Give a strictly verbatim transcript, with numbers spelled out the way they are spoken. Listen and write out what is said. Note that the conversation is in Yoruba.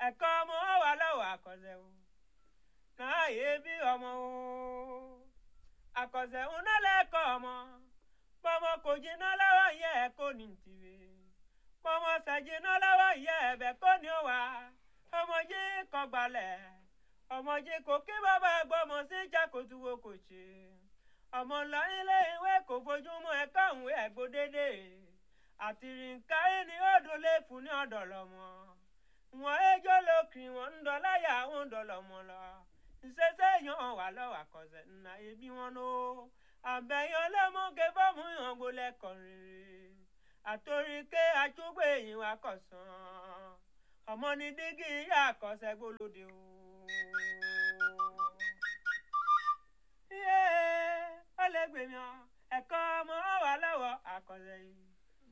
ẹ̀kọ́ ọmọ wà lọ́wọ́ àkọ́sẹ̀ o náà yé bí ọmọ o àkọ́sẹ̀ ń náà lẹ́kọ̀ọ́ ọmọ pọ́mọ kò jiná lọ́wọ́ yẹ ẹ̀ kó ní tìwé pọ́mọ ṣàjìná lọ́wọ́ yẹ ẹ̀bẹ̀ kó ní ó wà ọmọ yìí kọ́ gbalẹ̀ ọmọ yìí kò kí bàbá gbọ́mọ sí jákòtúwò kò ṣe ọmọ ńlá ilé ìwé kò fojúmọ́ ẹ̀kọ́ ìwé ẹ̀gbó dédé àti rìnkárí ni ó dùn lé fún ní ọ̀dọ̀ lọ́mọ wọn ejò lókì wọn ń dọ̀láyà wọn ń dọ̀lọ́mọ lọ ìṣẹ́ṣẹ́ yàn wà lọ́wọ́ àkọsẹ̀ nà ebi wọn ló àbẹ̀yàn lẹ́mọ́gẹ́ bọ́mú yàn gbolẹ̀ kọrin àtòríkè àtúgbò èyí wa kọ̀sán ọmọ ní dígí ìyá àkọsẹ̀ gbólóde o. iye ọlẹ́gbẹ̀mí ẹ̀kọ́ ọmọ wà lọ́wọ́ àkọsẹ̀ yìí.